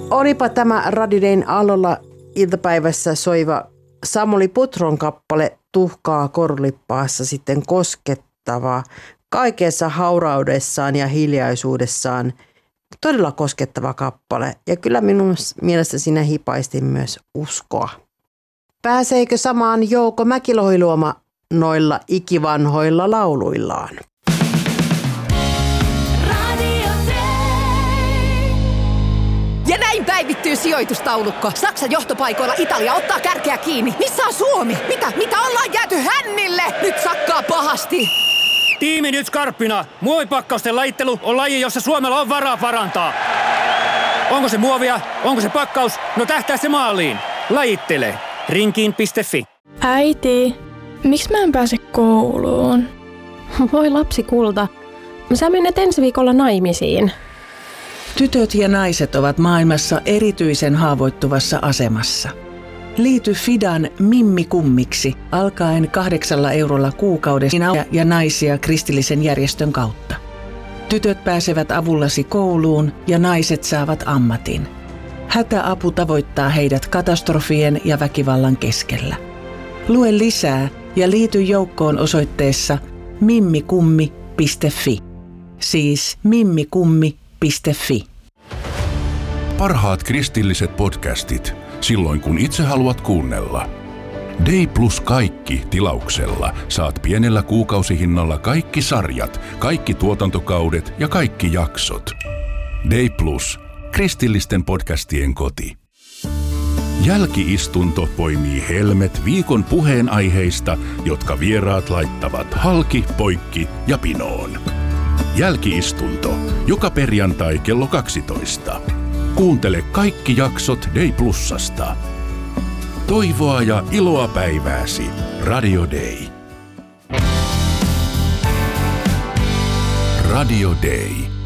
Olipa tämä Radio Dayn Aallolla iltapäivässä soiva Samuli Putron kappale Tuhkaa korulippaassa sitten koskettava, kaikessa hauraudessaan ja hiljaisuudessaan todella koskettava kappale. Ja kyllä minun mielestä siinä hipaistin myös uskoa. Pääseekö samaan Jouko Mäkilohiluoma noilla ikivanhoilla lauluillaan? Ja näin päivittyy sijoitustaulukko. Saksan johtopaikoilla Italia ottaa kärkeä kiinni. Missä on Suomi? Mitä ollaan jääty hännille? Nyt sakkaa pahasti. Tiimi nyt skarppina. Muovipakkausten lajittelu on laji, jossa Suomella on varaa parantaa. Onko se muovia? Onko se pakkaus? No tähtää se maaliin. Lajittele. Rinkiin.fi. Äiti, miksi mä en pääse kouluun? Voi lapsi kulta. Sä menet ensi viikolla naimisiin. Tytöt ja naiset ovat maailmassa erityisen haavoittuvassa asemassa. Liity Fidan Mimmi Kummiksi alkaen 8 eurolla kuukaudessa ja naisia kristillisen järjestön kautta. Tytöt pääsevät avullasi kouluun ja naiset saavat ammatin. Hätäapu tavoittaa heidät katastrofien ja väkivallan keskellä. Lue lisää ja liity joukkoon osoitteessa mimmikummi.fi. Siis mimmikummi.fi. Parhaat kristilliset podcastit, silloin kun itse haluat kuunnella. Day Plus kaikki tilauksella saat pienellä kuukausihinnalla kaikki sarjat, kaikki tuotantokaudet ja kaikki jaksot. Day Plus, kristillisten podcastien koti. Jälki-istunto poimii helmet viikon puheenaiheista, jotka vieraat laittavat halki, poikki ja pinoon. Jälki-istunto, joka perjantai kello 12. Kuuntele kaikki jaksot Day Plusasta. Toivoa ja iloa päivääsi. Radio Day. Radio Day.